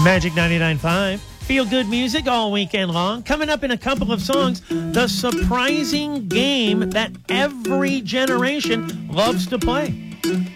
Magic 99.5. Feel good music all weekend long. Coming up in a couple of songs, the surprising game that every generation loves to play.